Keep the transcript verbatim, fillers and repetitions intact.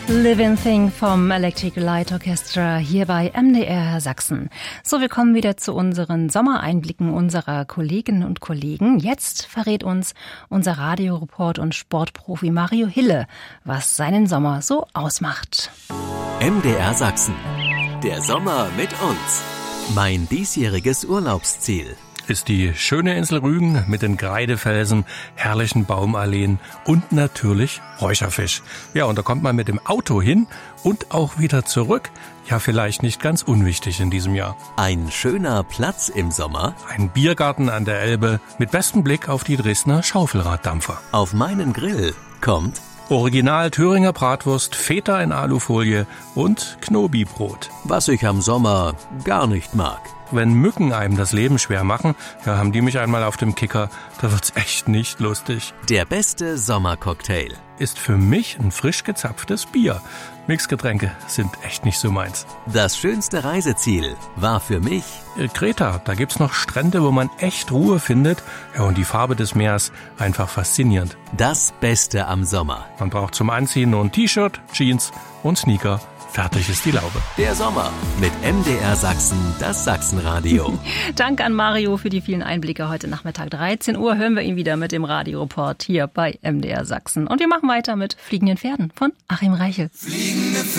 Living Thing vom Electric Light Orchestra hier bei M D R Sachsen. So, wir kommen wieder zu unseren Sommereinblicken unserer Kolleginnen und Kollegen. Jetzt verrät uns unser Radioreport und Sportprofi Mario Hille, was seinen Sommer so ausmacht. M D R Sachsen. Der Sommer mit uns. Mein diesjähriges Urlaubsziel ist die schöne Insel Rügen mit den Kreidefelsen, herrlichen Baumalleen und natürlich Räucherfisch. Ja, und da kommt man mit dem Auto hin und auch wieder zurück. Ja, vielleicht nicht ganz unwichtig in diesem Jahr. Ein schöner Platz im Sommer. Ein Biergarten an der Elbe mit bestem Blick auf die Dresdner Schaufelraddampfer. Auf meinen Grill kommt Original Thüringer Bratwurst, Feta in Alufolie und Knobi-Brot. Was ich am Sommer gar nicht mag. Wenn Mücken einem das Leben schwer machen, ja, haben die mich einmal auf dem Kicker, da wird's echt nicht lustig. Der beste Sommercocktail ist für mich ein frisch gezapftes Bier. Mixgetränke sind echt nicht so meins. Das schönste Reiseziel war für mich äh, Kreta. Da gibt's noch Strände, wo man echt Ruhe findet. Ja, und die Farbe des Meeres einfach faszinierend. Das Beste am Sommer. Man braucht zum Anziehen nur ein T-Shirt, Jeans und Sneaker. Fertig ist die Laube. Der Sommer mit M D R Sachsen, das Sachsenradio. Dank an Mario für die vielen Einblicke. Heute Nachmittag dreizehn Uhr hören wir ihn wieder mit dem Radioreport hier bei M D R Sachsen. Und wir machen weiter mit Fliegenden Pferden von Achim Reichel. Fliegende Pferde.